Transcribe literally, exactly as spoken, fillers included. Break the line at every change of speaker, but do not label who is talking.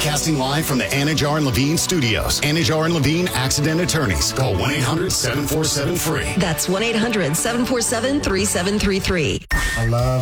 Broadcasting live from the Anajar and Levine studios. Anajar and Levine Accident Attorneys. Call one eight hundred seven four seven free.
That's one eight hundred seven four seven three seven three three.
I love